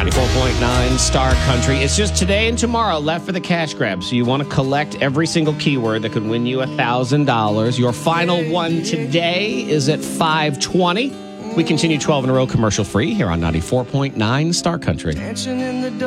94.9 Star Country. It's just today and tomorrow left for the cash grab. So you want to collect every single keyword that could win you $1,000. Your final one today is at 5:20. We continue 12 in a row commercial free here on 94.9 Star Country.